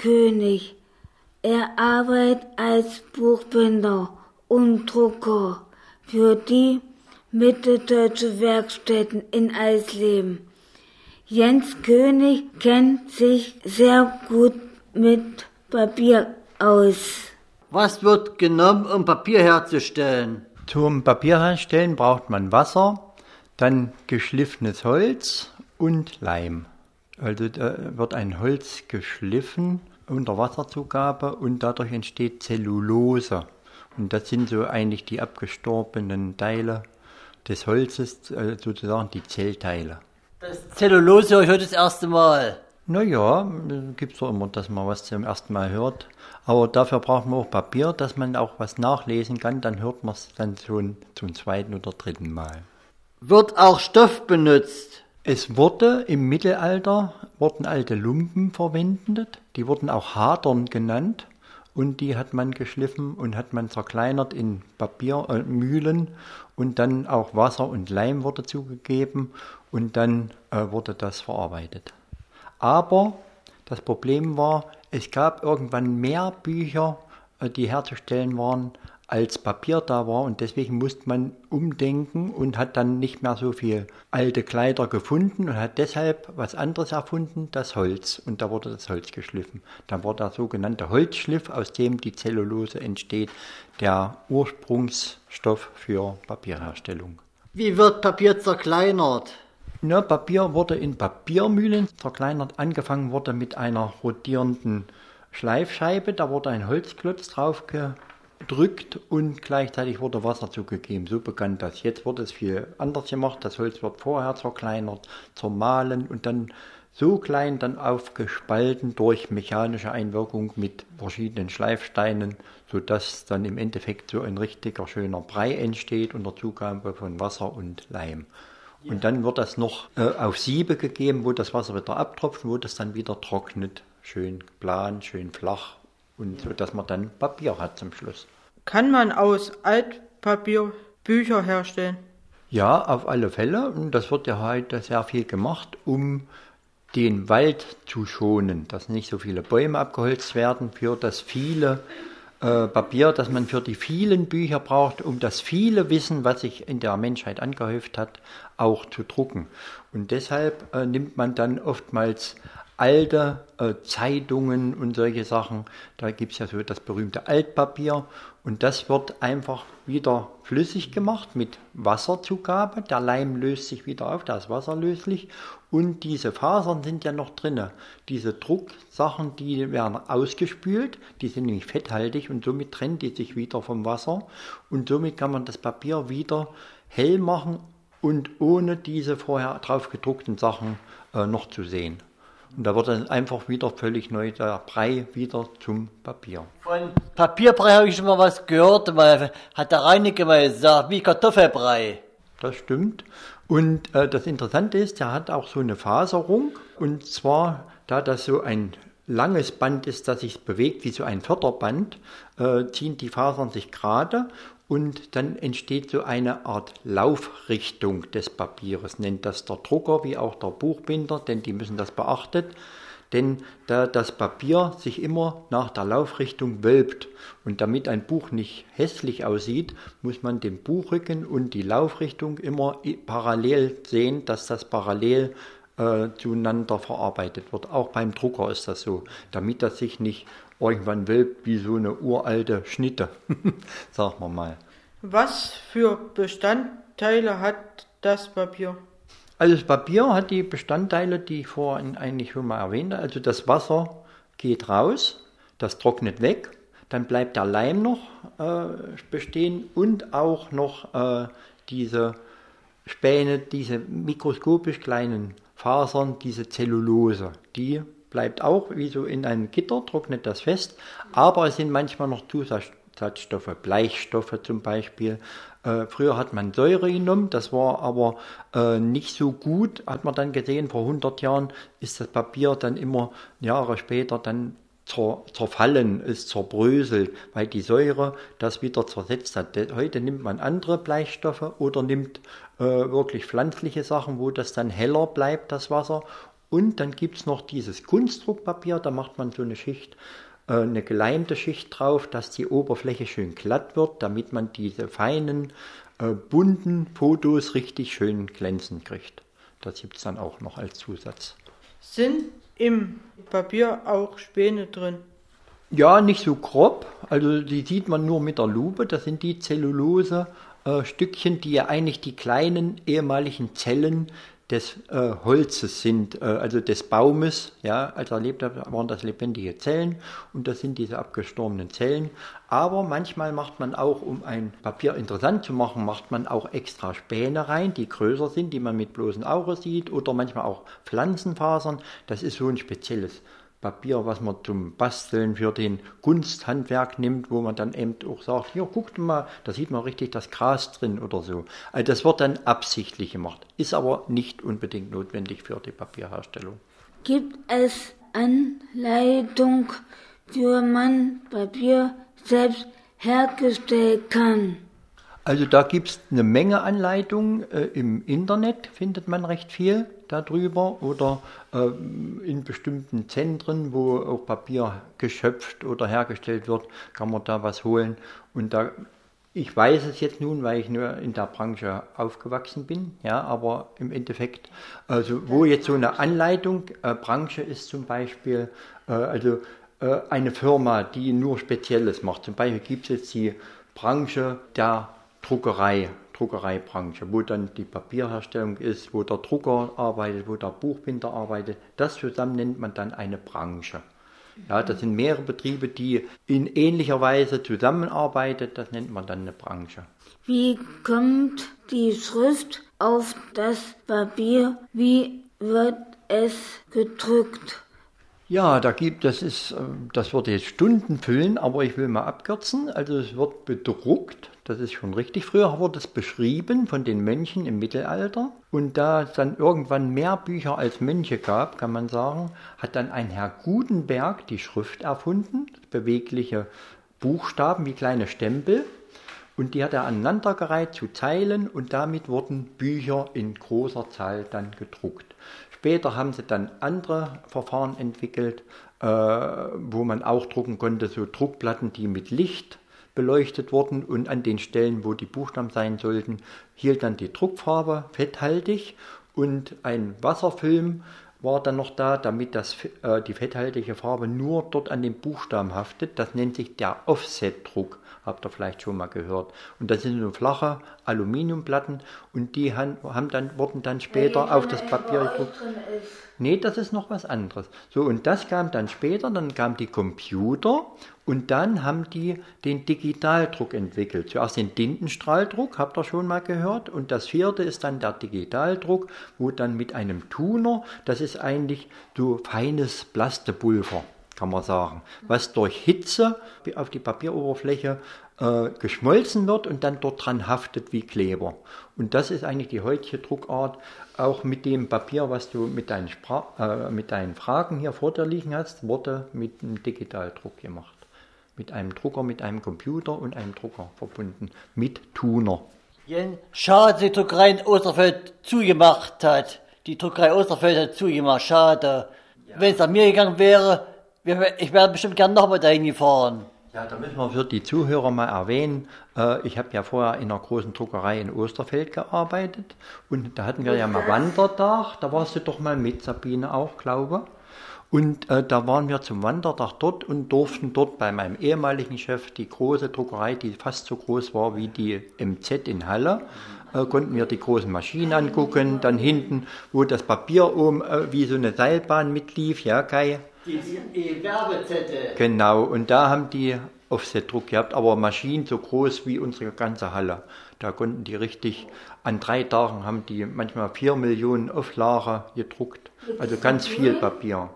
König. Er arbeitet als Buchbinder und Drucker für die Mitteldeutsche Werkstätten in Eisleben. Jens König kennt sich sehr gut mit Papier aus. Was wird genommen, um Papier herzustellen? Zum Papier herstellen braucht man Wasser, dann geschliffenes Holz und Leim. Also da wird ein Holz geschliffen unter Wasserzugabe und dadurch entsteht Zellulose. Und das sind so eigentlich die abgestorbenen Teile des Holzes, sozusagen die Zellteile. Das Zellulose höre ich heute das erste Mal. Naja, gibt es doch immer, dass man was zum ersten Mal hört. Aber dafür braucht man auch Papier, dass man auch was nachlesen kann. Dann hört man es dann schon zum zweiten oder dritten Mal. Wird auch Stoff benutzt? Es wurde im Mittelalter alte Lumpen verwendet. Die wurden auch Hadern genannt. Und die hat man geschliffen und hat man zerkleinert in Papiermühlen. Und dann auch Wasser und Leim wurde zugegeben. Und dann wurde das verarbeitet. Aber das Problem war, es gab irgendwann mehr Bücher, die herzustellen waren, als Papier da war. Und deswegen musste man umdenken und hat dann nicht mehr so viel alte Kleider gefunden und hat deshalb was anderes erfunden, das Holz. Und da wurde das Holz geschliffen. Dann wurde der sogenannte Holzschliff, aus dem die Zellulose entsteht, der Ursprungsstoff für Papierherstellung. Wie wird Papier zerkleinert? Ja, Papier wurde in Papiermühlen zerkleinert. Angefangen wurde mit einer rotierenden Schleifscheibe. Da wurde ein Holzklotz drauf gedrückt und gleichzeitig wurde Wasser zugegeben. So begann das. Jetzt wurde es viel anders gemacht. Das Holz wird vorher zerkleinert, zermahlen und dann so klein dann aufgespalten durch mechanische Einwirkung mit verschiedenen Schleifsteinen, sodass dann im Endeffekt so ein richtiger schöner Brei entsteht unter Zugabe von Wasser und Leim. Und dann wird das noch auf Siebe gegeben, wo das Wasser wieder abtropft, wo das dann wieder trocknet. Schön plan, schön flach und so, dass man dann Papier hat zum Schluss. Kann man aus Altpapier Bücher herstellen? Ja, auf alle Fälle. Und das wird ja heute sehr viel gemacht, um den Wald zu schonen, dass nicht so viele Bäume abgeholzt werden für das viele Papier, das man für die vielen Bücher braucht, um das viele Wissen, was sich in der Menschheit angehäuft hat, auch zu drucken. Und deshalb nimmt man dann oftmals alte Zeitungen und solche Sachen. Da gibt es ja so das berühmte Altpapier und das wird einfach wieder flüssig gemacht mit Wasserzugabe. Der Leim löst sich wieder auf, der ist wasserlöslich und diese Fasern sind ja noch drinne. Diese Drucksachen, die werden ausgespült, die sind nämlich fetthaltig und somit trennen die sich wieder vom Wasser und somit kann man das Papier wieder hell machen und ohne diese vorher drauf gedruckten Sachen noch zu sehen. Und da wird dann einfach wieder völlig neu der Brei wieder zum Papier. Von Papierbrei habe ich schon mal was gehört, weil hat der Reiniger mal gesagt, wie Kartoffelbrei. Das stimmt. Und das Interessante ist, der hat auch so eine Faserung. Und zwar, da das so ein langes Band ist, das sich bewegt wie so ein Förderband, ziehen die Fasern sich gerade. Und dann entsteht so eine Art Laufrichtung des Papieres, nennt das der Drucker wie auch der Buchbinder, denn die müssen das beachtet. Denn da das Papier sich immer nach der Laufrichtung wölbt und damit ein Buch nicht hässlich aussieht, muss man den Buchrücken und die Laufrichtung immer parallel sehen, dass das parallel zueinander verarbeitet wird. Auch beim Drucker ist das so, damit das sich nicht irgendwann wölbt wie so eine uralte Schnitte, sagen wir mal. Was für Bestandteile hat das Papier? Also das Papier hat die Bestandteile, die ich vorhin eigentlich schon mal erwähnte. Also das Wasser geht raus, das trocknet weg, dann bleibt der Leim noch bestehen und auch noch diese Späne, diese mikroskopisch kleinen Fasern, diese Zellulose, die bleibt auch wie so in einem Gitter, trocknet das fest, aber es sind manchmal noch Zusatzstoffe, Bleichstoffe zum Beispiel. Früher hat man Säure genommen, das war aber nicht so gut, hat man dann gesehen, vor 100 Jahren ist das Papier dann immer Jahre später dann zerfallen, ist zerbröselt, weil die Säure das wieder zersetzt hat. Heute nimmt man andere Bleichstoffe oder nimmt wirklich pflanzliche Sachen, wo das dann heller bleibt, das Wasser, Und dann gibt es noch dieses Kunstdruckpapier, da macht man so eine Schicht, eine geleimte Schicht drauf, dass die Oberfläche schön glatt wird, damit man diese feinen, bunten Fotos richtig schön glänzend kriegt. Das gibt es dann auch noch als Zusatz. Sind im Papier auch Späne drin? Ja, nicht so grob, also die sieht man nur mit der Lupe, das sind die Zellulose-Stückchen, die ja eigentlich die kleinen ehemaligen Zellen des Holzes sind, also des Baumes, ja, als er lebte, waren das lebendige Zellen und das sind diese abgestorbenen Zellen. Aber manchmal macht man auch, um ein Papier interessant zu machen, macht man auch extra Späne rein, die größer sind, die man mit bloßem Auge sieht, oder manchmal auch Pflanzenfasern. Das ist so ein spezielles Papier, was man zum Basteln für den Kunsthandwerk nimmt, wo man dann eben auch sagt, hier, guckt mal, da sieht man richtig das Gras drin oder so. Also das wird dann absichtlich gemacht, ist aber nicht unbedingt notwendig für die Papierherstellung. Gibt es Anleitung, wie man Papier selbst herstellen kann? Also da gibt es eine Menge Anleitungen, im Internet findet man recht viel darüber oder in bestimmten Zentren, wo auch Papier geschöpft oder hergestellt wird, kann man da was holen. Und da, ich weiß es jetzt nun, weil ich nur in der Branche aufgewachsen bin, ja, aber im Endeffekt, also wo jetzt so eine Anleitung, Branche ist zum Beispiel, eine Firma, die nur Spezielles macht. Zum Beispiel gibt es jetzt die Branche der Druckereibranche, wo dann die Papierherstellung ist, wo der Drucker arbeitet, wo der Buchbinder arbeitet. Das zusammen nennt man dann eine Branche. Ja, das sind mehrere Betriebe, die in ähnlicher Weise zusammenarbeiten. Das nennt man dann eine Branche. Wie kommt die Schrift auf das Papier? Wie wird es gedruckt? Ja, das würde jetzt Stunden füllen, aber ich will mal abkürzen. Also es wird bedruckt, das ist schon richtig. Früher wurde es beschrieben von den Mönchen im Mittelalter. Und da es dann irgendwann mehr Bücher als Mönche gab, kann man sagen, hat dann ein Herr Gutenberg die Schrift erfunden, bewegliche Buchstaben wie kleine Stempel. Und die hat er aneinandergereiht zu Zeilen und damit wurden Bücher in großer Zahl dann gedruckt. Später haben sie dann andere Verfahren entwickelt, wo man auch drucken konnte, so Druckplatten, die mit Licht beleuchtet wurden und an den Stellen, wo die Buchstaben sein sollten, hielt dann die Druckfarbe fetthaltig und ein Wasserfilm war dann noch da, damit die fetthaltige Farbe nur dort an den Buchstaben haftet. Das nennt sich der Offsetdruck, habt ihr vielleicht schon mal gehört. Und das sind so flache Aluminiumplatten und die wurden dann später auf das Papier gedruckt. Nee, das ist noch was anderes. So, und das kam dann später, dann kam die Computer und dann haben die den Digitaldruck entwickelt. Zuerst den Tintenstrahldruck, habt ihr schon mal gehört. Und das vierte ist dann der Digitaldruck, wo dann mit einem Tuner, das ist eigentlich so feines Plastepulver, kann man sagen, was durch Hitze auf die Papieroberfläche geschmolzen wird und dann dort dran haftet wie Kleber. Und das ist eigentlich die heutige Druckart, auch mit dem Papier, was du mit deinen Fragen hier vor dir liegen hast, wurde mit einem Digitaldruck gemacht. Mit einem Drucker, mit einem Computer und einem Drucker verbunden, mit Tuner. Schade, dass die Druckerei in Osterfeld zugemacht hat. Die Druckerei Osterfeld hat zugemacht, schade. Ja. Wenn es an mir gegangen wäre, ich wäre bestimmt gern nochmal dahin gefahren. Ja, da müssen wir für die Zuhörer mal erwähnen, ich habe ja vorher in einer großen Druckerei in Osterfeld gearbeitet und da hatten wir ja mal Wandertag, da warst du doch mal mit, Sabine auch, glaube ich. Und da waren wir zum Wandertag dort und durften dort bei meinem ehemaligen Chef die große Druckerei, die fast so groß war wie die MZ in Halle, konnten wir die großen Maschinen angucken, dann hinten, wo das Papier wie so eine Seilbahn mitlief, ja Kai? Die Werbezettel. Genau, und da haben die Offsetdruck gehabt, aber Maschinen so groß wie unsere ganze Halle. Da konnten die richtig, an 3 Tagen haben die manchmal 4 Millionen Auflagen gedruckt. Also ganz viel Papier.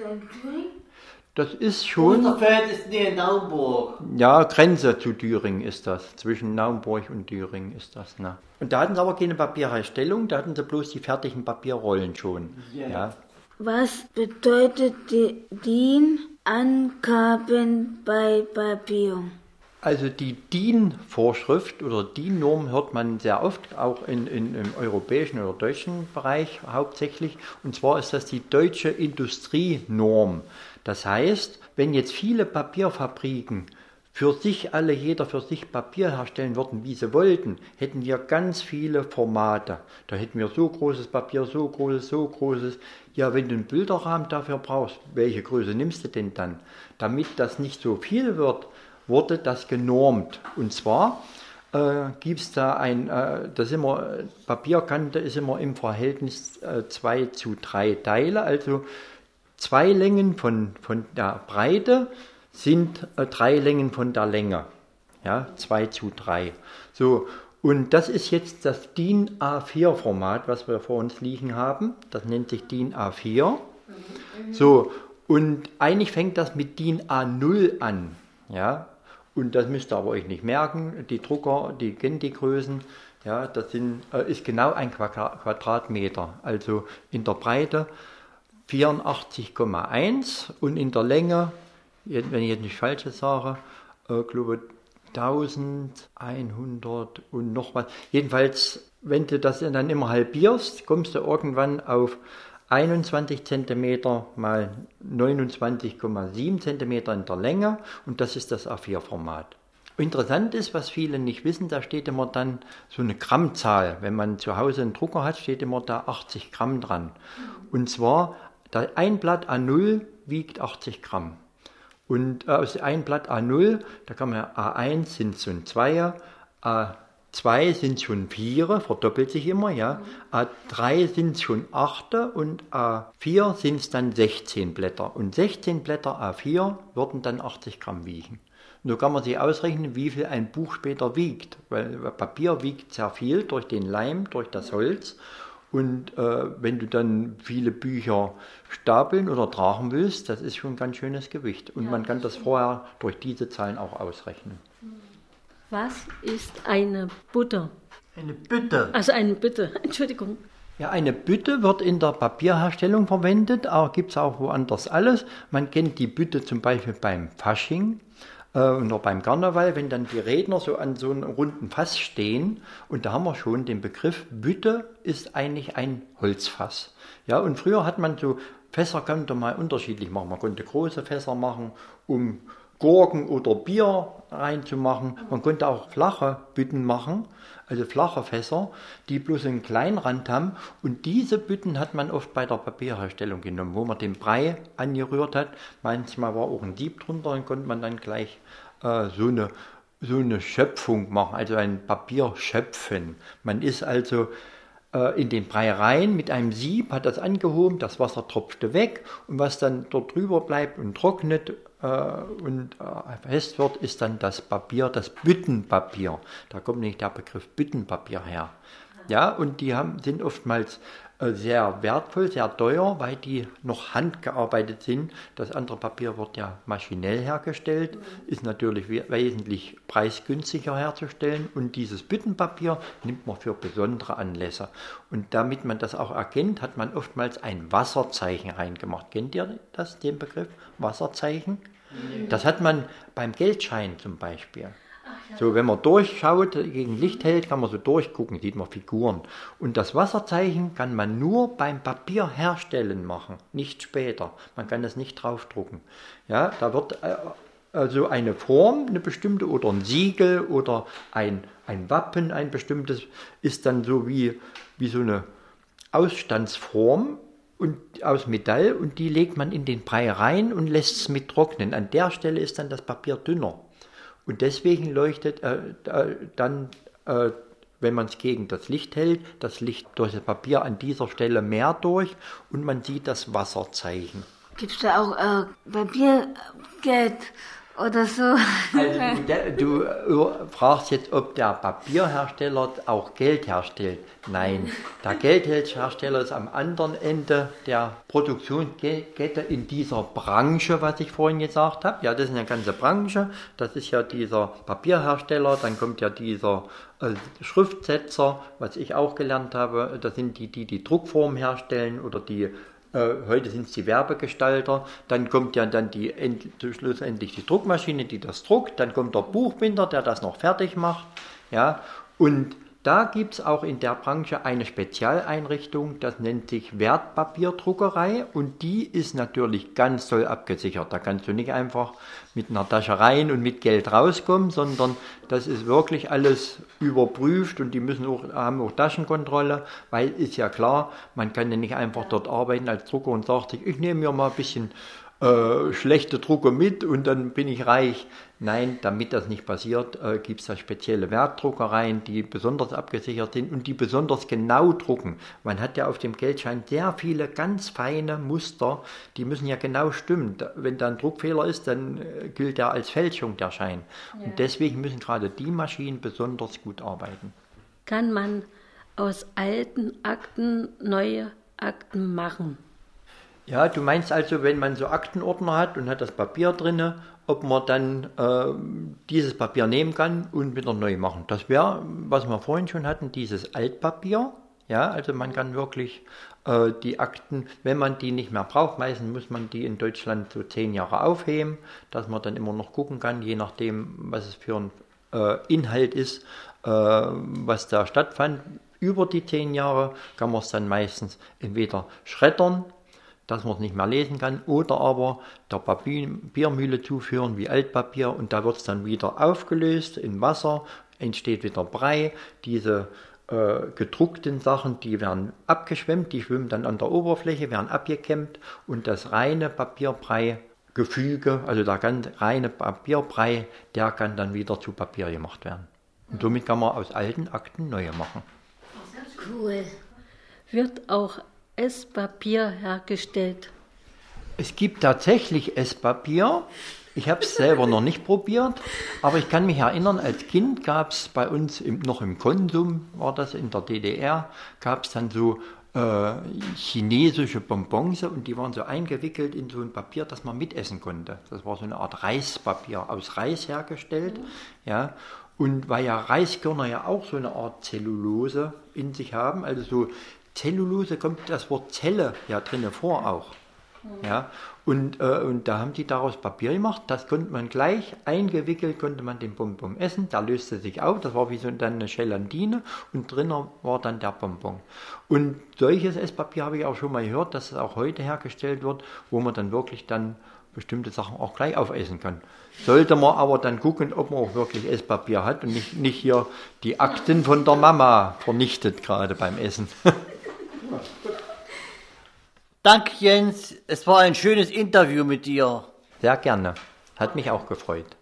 Das ist schon... Osterfeld ist näher Naumburg. Ja, Grenze zu Thüringen ist das. Zwischen Naumburg und Thüringen ist das. Ne? Und da hatten sie aber keine Papierherstellung, da hatten sie bloß die fertigen Papierrollen schon. Yeah. Ja. Was bedeutet die Angaben bei Papier? Also die DIN-Vorschrift oder DIN-Norm hört man sehr oft, auch im europäischen oder deutschen Bereich hauptsächlich. Und zwar ist das die deutsche Industrienorm. Das heißt, wenn jetzt viele Papierfabriken für sich alle, jeder für sich Papier herstellen würden, wie sie wollten, hätten wir ganz viele Formate. Da hätten wir so großes Papier, so großes, so großes. Ja, wenn du einen Bilderrahmen dafür brauchst, welche Größe nimmst du denn dann? Damit das nicht so viel wird, wurde das genormt. Und zwar gibt es da Papierkante ist immer im Verhältnis 2:3 Teile, also 2 Längen von der Breite sind 3 Längen von der Länge. Ja, 2:3. So, und das ist jetzt das DIN A4-Format, was wir vor uns liegen haben. Das nennt sich DIN A4. So, und eigentlich fängt das mit DIN A0 an. Ja, und das müsst ihr aber euch nicht merken. Die Drucker, die kennen die Größen. Ja, das ist genau ein Quadratmeter. Also in der Breite 84,1 und in der Länge, wenn ich jetzt nicht Falsches sage, glaube 1100 und noch was. Jedenfalls, wenn du das dann immer halbierst, kommst du irgendwann auf 21 cm mal 29,7 cm in der Länge und das ist das A4-Format. Interessant ist, was viele nicht wissen, da steht immer dann so eine Grammzahl. Wenn man zu Hause einen Drucker hat, steht immer da 80 Gramm dran. Und zwar, ein Blatt A0 wiegt 80 Gramm. Und aus ein Blatt A0, da kann man A1 sind schon 2er, A2 sind schon 4, verdoppelt sich immer, ja. A3 sind schon 8 und A4 sind es dann 16 Blätter. Und 16 Blätter A4 würden dann 80 Gramm wiegen. Und so kann man sich ausrechnen, wie viel ein Buch später wiegt. Weil Papier wiegt sehr viel durch den Leim, durch das Holz. Und wenn du dann viele Bücher stapeln oder tragen willst, das ist schon ein ganz schönes Gewicht. Und man kann das vorher durch diese Zahlen auch ausrechnen. Was ist eine Butter? Eine Bütte. Also eine Bütte, Entschuldigung. Ja, eine Bütte wird in der Papierherstellung verwendet, aber gibt es auch woanders alles. Man kennt die Bütte zum Beispiel beim Fasching. Oder beim Karneval, wenn dann die Redner so an so einem runden Fass stehen, und da haben wir schon den Begriff, Bütte ist eigentlich ein Holzfass. Ja, und früher hat man so Fässer, konnte man unterschiedlich machen. Man konnte große Fässer machen, um Gurken oder Bier reinzumachen. Man konnte auch flache Bütten machen, also flache Fässer, die bloß einen kleinen Rand haben. Und diese Bütten hat man oft bei der Papierherstellung genommen, wo man den Brei angerührt hat. Manchmal war auch ein Sieb drunter, dann konnte man dann gleich so eine Schöpfung machen, also ein Papier schöpfen. Man ist also in den Brei rein mit einem Sieb, hat das angehoben, das Wasser tropfte weg und was dann dort drüber bleibt und trocknet und fest wird, ist dann das Papier, das Büttenpapier. Da kommt nämlich der Begriff Büttenpapier her. Ja, und die sind oftmals sehr wertvoll, sehr teuer, weil die noch handgearbeitet sind. Das andere Papier wird ja maschinell hergestellt, ist natürlich wesentlich preisgünstiger herzustellen. Und dieses Büttenpapier nimmt man für besondere Anlässe. Und damit man das auch erkennt, hat man oftmals ein Wasserzeichen reingemacht. Kennt ihr das, den Begriff Wasserzeichen? Das hat man beim Geldschein zum Beispiel. So, wenn man durchschaut, gegen Licht hält, kann man so durchgucken, sieht man Figuren. Und das Wasserzeichen kann man nur beim Papierherstellen machen, nicht später. Man kann das nicht draufdrucken. Ja, da wird also eine Form, eine bestimmte, oder ein Siegel oder ein Wappen, ein bestimmtes, ist dann so wie so eine Ausstandsform und aus Metall, und die legt man in den Brei rein und lässt es mit trocknen. An der Stelle ist dann das Papier dünner. Und deswegen leuchtet dann, wenn man es gegen das Licht hält, das Licht durch das Papier an dieser Stelle mehr durch und man sieht das Wasserzeichen. Gibt es da auch Papiergeld oder so? Also du fragst jetzt, ob der Papierhersteller auch Geld herstellt. Nein, der Geldhersteller ist am anderen Ende der Produktionskette in dieser Branche, was ich vorhin gesagt habe. Ja, das ist eine ganze Branche. Das ist ja dieser Papierhersteller, dann kommt ja dieser Schriftsetzer, was ich auch gelernt habe. Das sind die Druckformen herstellen oder die Heute sind es die Werbegestalter, dann kommt ja dann schlussendlich die Druckmaschine, die das druckt, dann kommt der Buchbinder, der das noch fertig macht, ja, und da gibt es auch in der Branche eine Spezialeinrichtung, das nennt sich Wertpapierdruckerei und die ist natürlich ganz toll abgesichert. Da kannst du nicht einfach mit einer Tasche rein und mit Geld rauskommen, sondern das ist wirklich alles überprüft und die haben auch Taschenkontrolle, weil ist ja klar, man kann ja nicht einfach dort arbeiten als Drucker und sagt sich, ich nehme mir mal ein bisschen schlechte Drucker mit und dann bin ich reich. Nein, damit das nicht passiert, gibt es da spezielle Wertdruckereien, die besonders abgesichert sind und die besonders genau drucken. Man hat ja auf dem Geldschein sehr viele ganz feine Muster, die müssen ja genau stimmen. Wenn da ein Druckfehler ist, dann gilt der als Fälschung, der Schein. Ja. Und deswegen müssen gerade die Maschinen besonders gut arbeiten. Kann man aus alten Akten neue Akten machen? Ja, du meinst also, wenn man so Aktenordner hat und hat das Papier drin, ob man dann dieses Papier nehmen kann und wieder neu machen. Das wäre, was wir vorhin schon hatten, dieses Altpapier. Ja, also man kann wirklich die Akten, wenn man die nicht mehr braucht, meistens muss man die in Deutschland so 10 Jahre aufheben, dass man dann immer noch gucken kann, je nachdem, was es für ein Inhalt ist, was da stattfand. Über die 10 Jahre kann man es dann meistens entweder schreddern, dass man es nicht mehr lesen kann, oder aber der Papiermühle zuführen wie Altpapier und da wird es dann wieder aufgelöst in Wasser, entsteht wieder Brei. Diese gedruckten Sachen, die werden abgeschwemmt, die schwimmen dann an der Oberfläche, werden abgekämmt und das reine Papierbrei-Gefüge, also der ganz reine Papierbrei, der kann dann wieder zu Papier gemacht werden. Und somit kann man aus alten Akten neue machen. Cool. Wird auch Esspapier hergestellt? Es gibt tatsächlich Esspapier. Ich habe es selber noch nicht probiert, aber ich kann mich erinnern, als Kind gab es bei uns noch im Konsum, war das in der DDR, gab es dann so chinesische Bonbons und die waren so eingewickelt in so ein Papier, das man mitessen konnte. Das war so eine Art Reispapier, aus Reis hergestellt. Ja. Und weil ja Reiskörner ja auch so eine Art Zellulose in sich haben, also so Zellulose kommt das Wort Zelle ja drinnen vor auch. Ja, und da haben die daraus Papier gemacht, das konnte man gleich eingewickelt, konnte man den Bonbon essen, der löste sich auf, das war wie so dann eine Gelatine und drinnen war dann der Bonbon. Und solches Esspapier habe ich auch schon mal gehört, dass es auch heute hergestellt wird, wo man dann wirklich dann bestimmte Sachen auch gleich aufessen kann. Sollte man aber dann gucken, ob man auch wirklich Esspapier hat und nicht hier die Akten von der Mama vernichtet gerade beim Essen. Danke Jens, es war ein schönes Interview mit dir. Sehr gerne, hat mich auch gefreut.